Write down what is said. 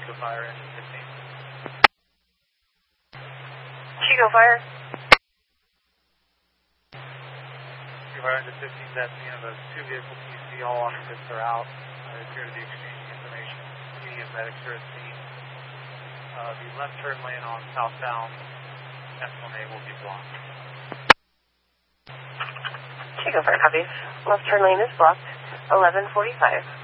Chico Fire, engine 15. Chico Fire. Chico Fire, engine 15 is at the end of a two-vehicle PC. All occupants are out. They appear to be exchanging information. Medium medics are at scene. The left turn lane on southbound S1A will be blocked. Chico Fire, copy. Left turn lane is blocked. 11:45.